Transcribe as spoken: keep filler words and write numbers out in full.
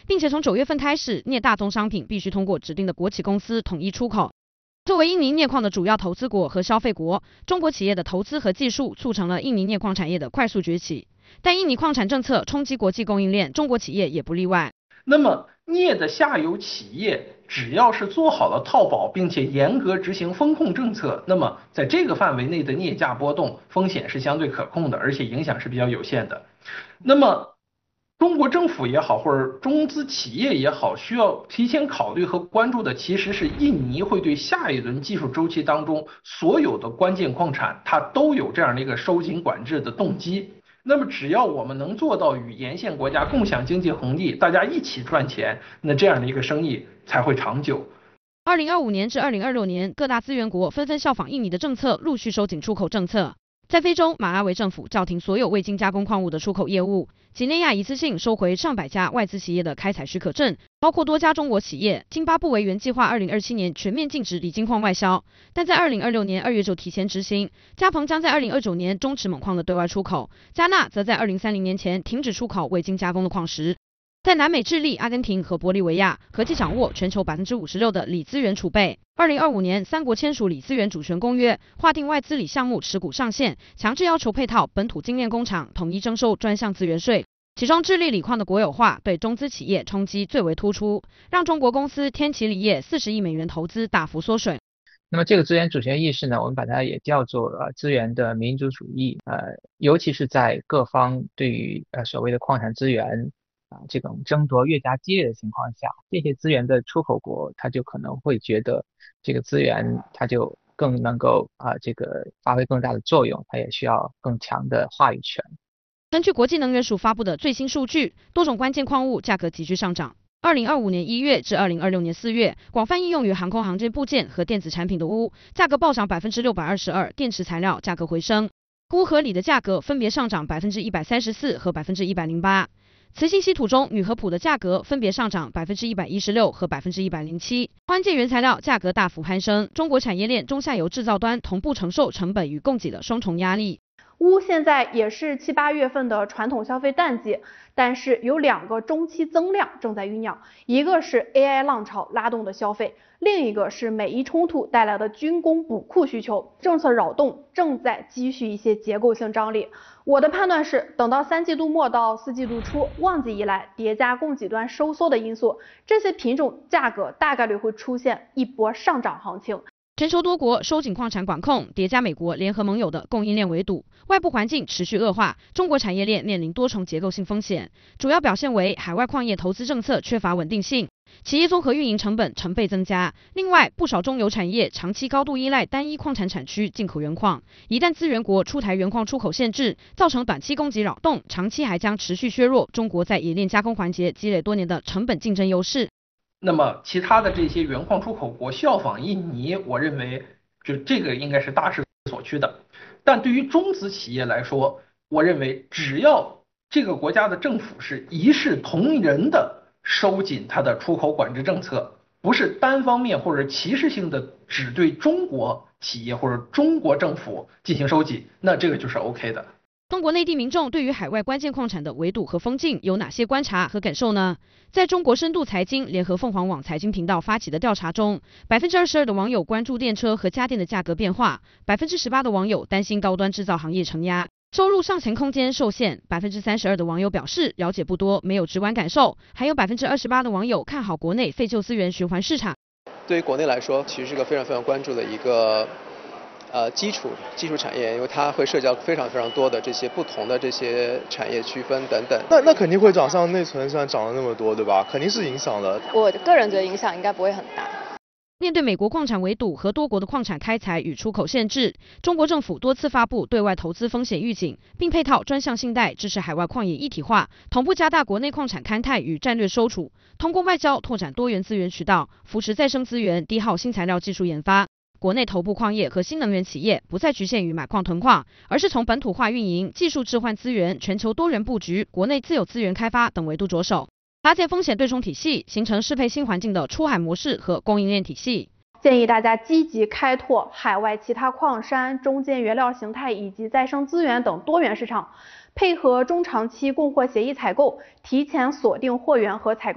并且从九月份开始，镍大宗商品必须通过指定的国企公司统一出口。作为印尼镍矿的主要投资国和消费国，中国企业的投资和技术促成了印尼镍矿产业的快速崛起。但印尼矿产政策冲击国际供应链，中国企业也不例外。 那么镍的下游企业只要是做好了套保，并且严格执行风控政策，那么在这个范围内的镍价波动风险是相对可控的，而且影响是比较有限的。那么中国政府也好，或者中资企业也好，需要提前考虑和关注的其实是印尼会对下一轮技术周期当中所有的关键矿产，它都有这样的一个收紧管制的动机。那么只要我们能做到与沿线国家共享经济红利，大家一起赚钱，那这样的一个生意才会长久。 二零二五年至二零二六年，各大资源国纷纷效仿印尼的政策，陆续收紧出口政策。在非洲，马拉维政府叫停所有未经加工矿物的出口业务，几内亚一次性收回上百家外资企业的开采许可证，包括多家中国企业。津巴布韦原计划二零二七年全面禁止锂金矿外销，但在二零二六年二月就提前执行。加蓬将在二零二九年终止锰矿的对外出口，加纳则在二零三零年前停止出口未经加工的矿石。在南美智利、阿根廷和玻利维亚合计掌握全球 百分之五十六 的锂资源储备。二零二五年，三国签署锂资源主权公约，划定外资锂项目持股上限，强制要求配套本土精炼工厂统一征收专项资源税。其中，智利锂矿的国有化对中资企业冲击最为突出，让中国公司天齐锂业四十亿美元投资大幅缩水。 那么这个资源主权意识呢，我们把它也叫做呃资源的民主主义，呃，尤其是在各方对于呃所谓的矿产资源啊，这种争夺越加激烈的情况下，这些资源的出口国，他就可能会觉得这个资源它就更能够啊、呃、这个发挥更大的作用，它也需要更强的话语权。 根据国际能源署发布的最新数据，多种关键矿物价格急剧上涨。二零二五年一月至二零二六年四月，广泛应用于航空航天部件和电子产品的钨价格暴涨 百分之六百二十二， 电池材料价格回升。钨和锂的价格分别上涨 百分之一百三十四 和 百分之一百零八。磁性稀土中，铝和钋的价格分别上涨 百分之一百一十六 和 百分之一百零七。关键原材料价格大幅攀升，中国产业链中下游制造端同步承受成本与供给的双重压力。 钨现在也是七八月份的传统消费淡季，但是有两个中期增量正在酝酿，一个是 A I 浪潮拉动的消费，另一个是美伊冲突带来的军工补库需求，政策扰动正在积蓄一些结构性张力。我的判断是，等到三季度末到四季度初，旺季以来叠加供给端收缩的因素，这些品种价格大概率会出现一波上涨行情。 全球多国收紧矿产管控，叠加美国联合盟友的供应链围堵，外部环境持续恶化，中国产业链面临多重结构性风险，主要表现为海外矿业投资政策缺乏稳定性，企业综合运营成本成倍增加。另外，不少中游产业长期高度依赖单一矿产产区进口原矿，一旦资源国出台原矿出口限制，造成短期供给扰动，长期还将持续削弱中国在冶炼加工环节积累多年的成本竞争优势。 那么其他的这些原矿出口国效仿印尼，我认为就这个应该是大势所趋的。但对于中资企业来说，我认为只要这个国家的政府是一视同仁的收紧它的出口管制政策，不是单方面或者歧视性的只对中国企业或者中国政府进行收紧，那这个就是 OK 的。 中国内地民众对于海外关键矿产的围堵和封禁有哪些观察和感受呢？在中国深度财经联合凤凰网财经频道发起的调查中， 百分之二十二 的网友关注电车和家电的价格变化， 百分之十八 的网友担心高端制造行业承压，收入上行空间受限， 百分之三十二 的网友表示了解不多，没有直观感受，还有 百分之二十八 的网友看好国内废旧资源循环市场。 对于国内来说，其实是个非常非常关注的一个呃，基础基础产业，因为它会涉及到非常非常多的这些不同的这些产业区分等等。 那那肯定会涨，像内存现在涨了那么多，对吧？肯定是影响的。 我个人觉得影响应该不会很大。 面对美国矿产围堵和多国的矿产开采与出口限制，中国政府多次发布对外投资风险预警，并配套专项信贷支持海外矿业一体化，同步加大国内矿产勘探与战略收储，通过外交拓展多元资源渠道，扶持再生资源、低耗新材料技术研发。国内头部矿业和新能源企业不再局限于买矿囤矿，而是从本土化运营、技术置换资源、全球多元布局、国内自有资源开发等维度着手，搭建风险对冲体系，形成适配新环境的出海模式和供应链体系。 建议大家积极开拓海外其他矿山、中间原料形态以及再生资源等多元市场，配合中长期供货协议采购，提前锁定货源和采购